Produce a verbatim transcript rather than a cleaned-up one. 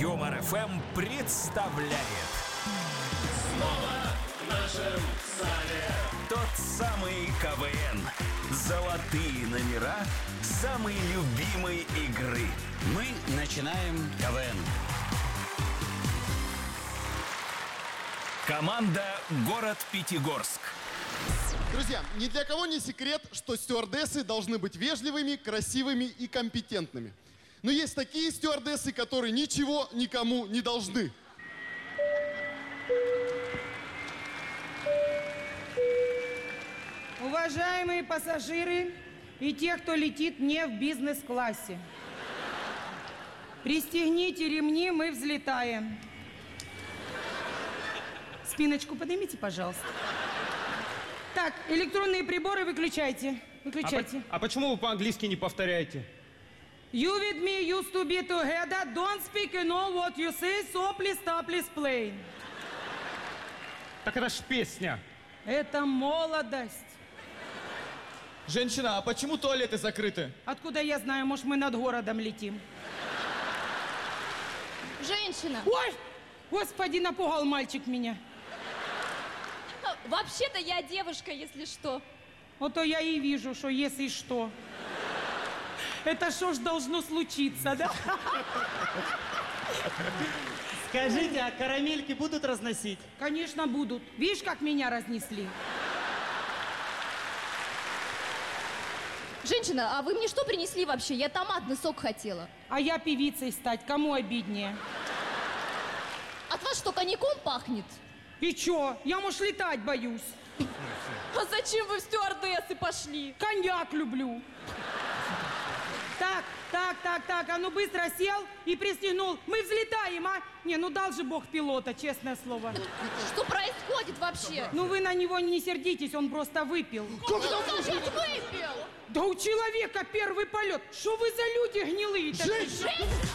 Юмор эф эм представляет Снова в нашем зале тот самый КВН. Золотые номера самой любимой игры. Мы начинаем КВН. Команда «Город Пятигорск». Друзья, ни для кого не секрет, что стюардессы должны быть вежливыми, красивыми и компетентными. Но есть такие стюардессы, которые ничего никому не должны. Уважаемые пассажиры и те, кто летит не в бизнес-классе, пристегните ремни, мы взлетаем. Спиночку поднимите, пожалуйста. Так, электронные приборы выключайте. Выключайте. А, по- а почему вы по-английски не повторяете? You with me used to be together. Don't speak and know what you say, so please stop, please play. Так это ж песня. Это молодость. Женщина, а почему туалеты закрыты? Откуда я знаю, может, мы над городом летим? Женщина, Ой! Господи, напугал мальчик меня. вообще-то я девушка, если что. Вот то я и вижу, что если что. Это что ж должно случиться, да? Скажите, а карамельки будут разносить? Конечно, будут. Видишь, как меня разнесли? Женщина, а вы мне что принесли вообще? Я томатный сок хотела. А я певицей стать, кому обиднее? От вас что, коньяком пахнет? И чё? Я, может, летать боюсь. А зачем вы в стюардессы пошли? Коньяк люблю. Так, так, так, так, а ну быстро сел и пристегнул. Мы взлетаем, а? Не, ну дал же Бог пилота, честное слово. Что происходит вообще? Ну вы на него не сердитесь, он просто выпил. Как скажет, выпил? Да у человека первый полет. Что вы за люди гнилые такие? Женщина!